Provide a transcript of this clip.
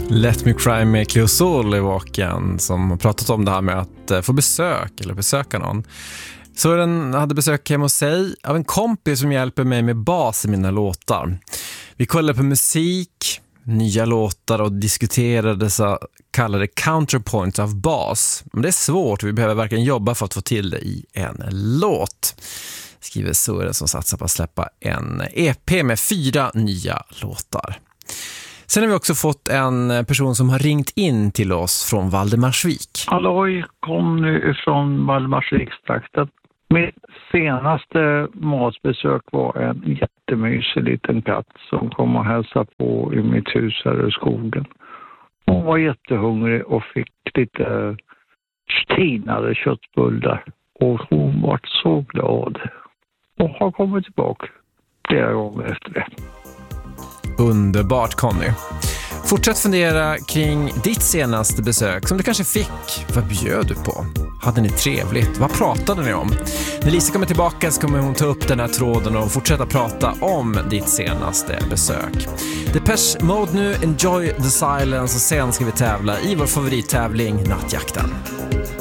Let Me Cry med Cleo Sol i Vaken, som har pratat om det här med att få besök eller besöka någon. Så den hade besök hemma hos sig av en kompis som hjälper mig med bas i mina låtar. Vi kollade på musik, nya låtar och diskuterade så kallade counterpoints av bas. Men det är svårt, vi behöver verkligen jobba för att få till det i en låt. Skriver Sören som satsar på att släppa en EP med 4 nya låtar. Sen har vi också fått en person som har ringt in till oss från Valdemarsvik. Halloj, kom nu ifrån Valdemarsvikstrakten. Mitt senaste matbesök var en jättemysig liten katt som kom och hälsade på i mitt hus här i skogen. Hon var jättehungrig och fick lite stinade köttbullar. Och hon var så glad. Och har kommit tillbaka flera gånger efter det. Underbart, Conny. Fortsätt fundera kring ditt senaste besök som du kanske fick. Vad bjöd du på? Hade ni trevligt? Vad pratade ni om? När Lisa kommer tillbaka så kommer hon ta upp den här tråden och fortsätta prata om ditt senaste besök. Depeche Mode nu, Enjoy the Silence, och sen ska vi tävla i vår favorittävling Nattjakten.